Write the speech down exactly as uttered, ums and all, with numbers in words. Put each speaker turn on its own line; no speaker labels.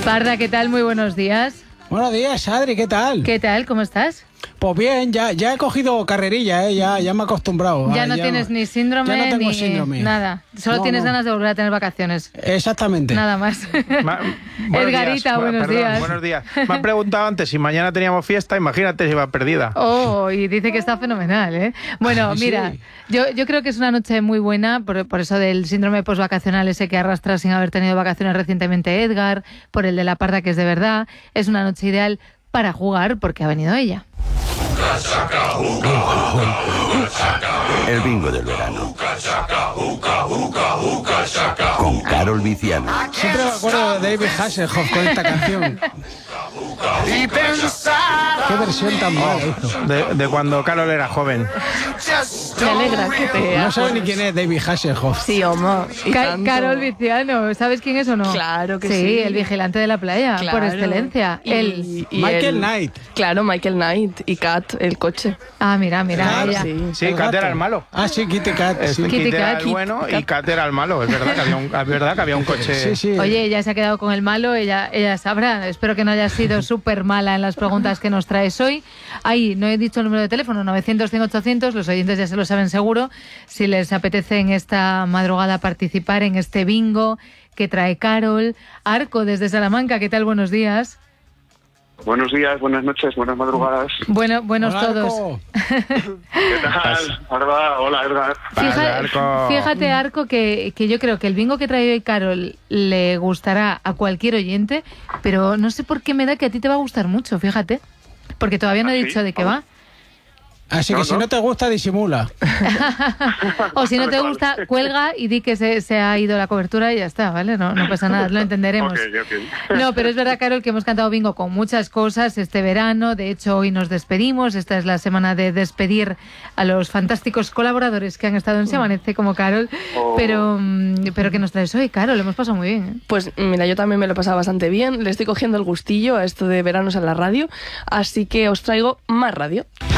Parda, ¿qué tal? Muy buenos días.
Buenos días, Adri, ¿qué tal?
¿Qué tal? ¿Cómo estás?
Pues bien, ya, ya he cogido carrerilla, ¿eh? ya, ya me he acostumbrado.
Ya
ah,
no
ya
tienes ni síndrome
ya no tengo
ni
síndrome.
nada. Solo
No,
tienes
no.
ganas de volver a tener vacaciones.
Exactamente.
Nada más.
Ma- buenos
Edgarita,
días.
buenos
Perdón,
días.
Buenos días. Me han preguntado antes si mañana teníamos fiesta, imagínate si va perdida.
Oh, y dice que está fenomenal, ¿eh? Bueno,
Ay, sí.
mira, yo, yo creo que es una noche muy buena por, por eso del síndrome postvacacional ese que arrastra sin haber tenido vacaciones recientemente Edgar, por el de la Parda que es de verdad. Es una noche ideal para jugar porque ha venido ella.
El bingo del verano. Con Carol Viciano.
Siempre me acuerdo de David Hasselhoff con esta canción. Qué versión tan mala hizo.
De, de cuando Carol era joven.
Me alegra que te...
No sabe ni quién es David Hasselhoff.
Sí, Omar. y
Ca-
tanto.
Carol Viciano, ¿sabes quién es o no?
Claro que sí.
el vigilante de la playa, por
Claro.
excelencia.
Y-
Él.
y
Michael
el-
Knight.
Claro, Michael Knight y Kat, el coche.
Ah, mira, mira,
Claro,
ella.
Sí.
Sí,
El
Kat
gato.
era el malo.
Ah, sí, Kitty Cat.
Este
Sí.
Kitty
Kit era
Kat,
el
Kit
bueno y
Kat.
Kat era el malo. Es verdad que había un, es verdad que había un coche.
Sí, sí.
Oye, ella se ha quedado con el malo, ella, ella sabrá. Espero que no haya sido súper mala en las preguntas que nos traes hoy. Ahí, no he dicho el número de teléfono, novecientos, cien, ochocientos, los oyentes ya se lo saben seguro. Si les apetece en esta madrugada participar en este bingo que trae Carol. Arco, desde Salamanca, ¿qué tal? Buenos días.
Buenos días, buenas noches, buenas madrugadas.
Bueno, buenos
Hola,
todos.
Arco.
¿Qué tal? Arda, hola, Edgar.
Fija-
Vale, Arco.
Fíjate, Arco, que, que yo creo que el bingo que trae hoy Carol le gustará a cualquier oyente, pero no sé por qué me da que a ti te va a gustar mucho, fíjate. Porque todavía no he
¿Ah, sí?
dicho de qué va.
Así que
No,
si
no.
no te gusta, disimula.
O si no te
Vale.
gusta, cuelga y di que se, se ha ido la cobertura y ya está, ¿vale? No, no pasa nada, lo entenderemos.
Ok, ok.
No, pero es verdad, Carol, que hemos cantado bingo con muchas cosas este verano. De hecho, hoy nos despedimos. Esta es la semana de despedir a los fantásticos colaboradores que han estado en Se Amanece como Carol.
Oh.
Pero, mm, pero ¿qué nos traes hoy, Carol? Lo hemos pasado muy bien, ¿eh?
Pues mira, yo también me lo he pasado bastante bien. Le estoy cogiendo el gustillo a esto de veranos en la radio. Así que os traigo más radio.